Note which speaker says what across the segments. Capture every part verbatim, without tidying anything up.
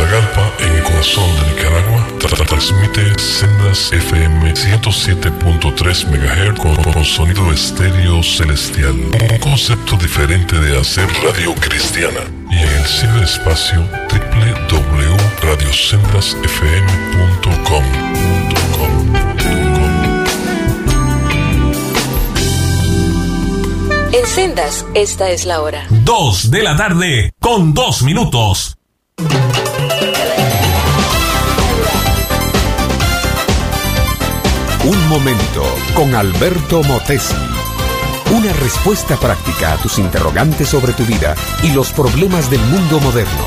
Speaker 1: Matagalpa, en el corazón de Nicaragua, tra- transmite Sendas F M ciento siete punto tres megahertz con, con sonido estéreo celestial. Un concepto diferente de hacer radio cristiana. Y en el ciberespacio doble u doble u doble u punto radio sendas f m punto com.
Speaker 2: En Sendas, esta es la hora.
Speaker 3: Dos de la tarde, con dos minutos.
Speaker 4: Un momento con Alberto Motesi. Una respuesta práctica a tus interrogantes sobre tu vida y los problemas del mundo moderno.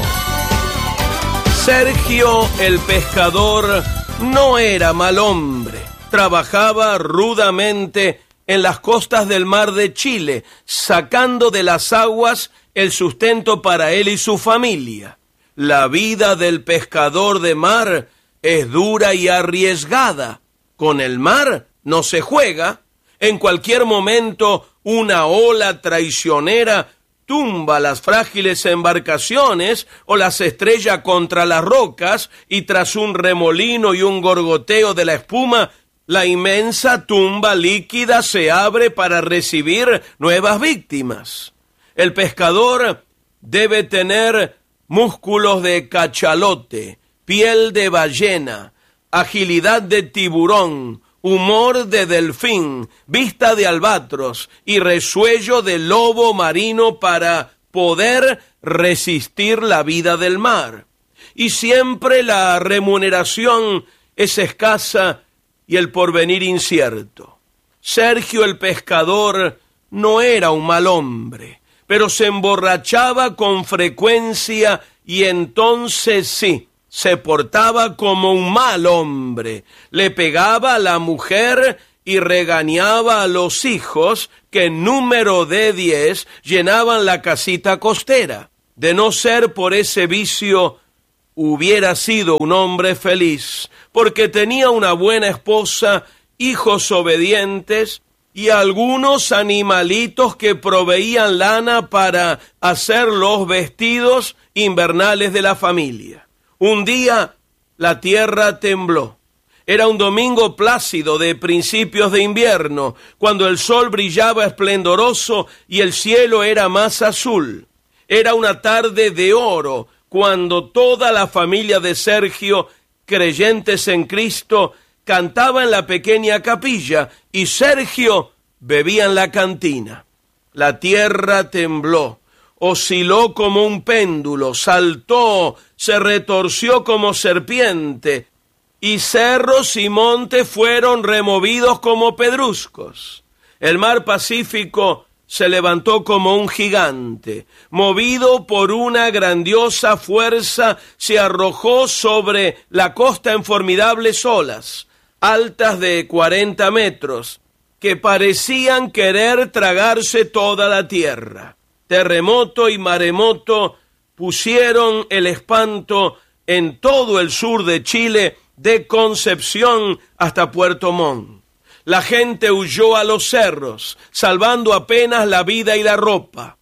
Speaker 5: Sergio el pescador no era mal hombre. Trabajaba rudamente en las costas del mar de Chile, sacando de las aguas el sustento para él y su familia. La vida del pescador de mar es dura y arriesgada. Con el mar no se juega. En cualquier momento una ola traicionera tumba las frágiles embarcaciones o las estrella contra las rocas, y tras un remolino y un gorgoteo de la espuma, la inmensa tumba líquida se abre para recibir nuevas víctimas. El pescador debe tener músculos de cachalote, piel de ballena, agilidad de tiburón, humor de delfín, vista de albatros y resuello de lobo marino para poder resistir la vida del mar. Y siempre la remuneración es escasa y el porvenir incierto. Sergio el pescador no era un mal hombre, pero se emborrachaba con frecuencia y entonces sí, se portaba como un mal hombre. Le pegaba a la mujer y regañaba a los hijos que en número de diez llenaban la casita costera. De no ser por ese vicio, hubiera sido un hombre feliz, porque tenía una buena esposa, hijos obedientes y algunos animalitos que proveían lana para hacer los vestidos invernales de la familia. Un día la tierra tembló. Era un domingo plácido de principios de invierno, cuando el sol brillaba esplendoroso y el cielo era más azul. Era una tarde de oro, cuando toda la familia de Sergio, creyentes en Cristo, cantaba en la pequeña capilla y Sergio bebía en la cantina. La tierra tembló, osciló como un péndulo, saltó, se retorció como serpiente, y cerros y montes fueron removidos como pedruscos. El mar Pacífico se levantó como un gigante, movido por una grandiosa fuerza, se arrojó sobre la costa en formidables olas, altas de cuarenta metros, que parecían querer tragarse toda la tierra. Terremoto y maremoto pusieron el espanto en todo el sur de Chile, de Concepción hasta Puerto Montt. La gente huyó a los cerros, salvando apenas la vida y la ropa.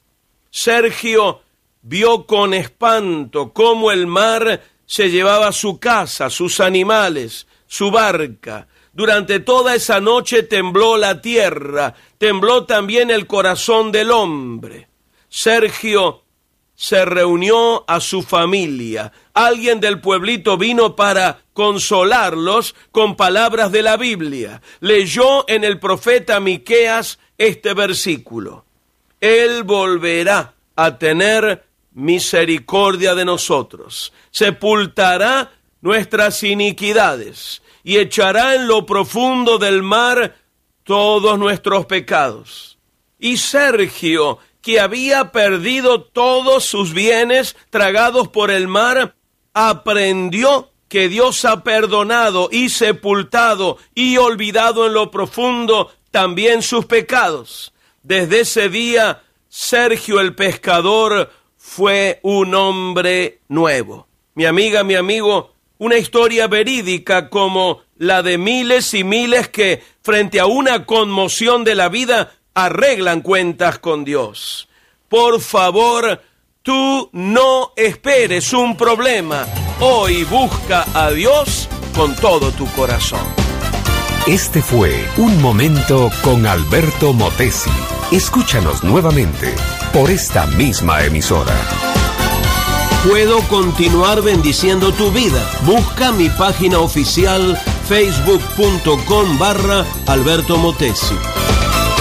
Speaker 5: Sergio vio con espanto cómo el mar se llevaba su casa, sus animales, su barca. Durante toda esa noche tembló la tierra, tembló también el corazón del hombre. Sergio se reunió a su familia. Alguien del pueblito vino para consolarlos con palabras de la Biblia. Leyó en el profeta Miqueas este versículo: Él volverá a tener misericordia de nosotros, sepultará nuestras iniquidades y echará en lo profundo del mar todos nuestros pecados. Y Sergio, que había perdido todos sus bienes tragados por el mar, aprendió que Dios ha perdonado y sepultado y olvidado en lo profundo también sus pecados. Desde ese día, Sergio el pescador fue un hombre nuevo. Mi amiga, mi amigo, una historia verídica como la de miles y miles que, frente a una conmoción de la vida, arreglan cuentas con Dios. Por favor, tú no esperes un problema Hoy busca a Dios con todo tu corazón.
Speaker 4: Este fue Un Momento con Alberto Motesi. Escúchanos nuevamente por esta misma emisora.
Speaker 5: Puedo continuar bendiciendo tu vida. Busca mi página oficial facebook punto com barra Alberto Motesi.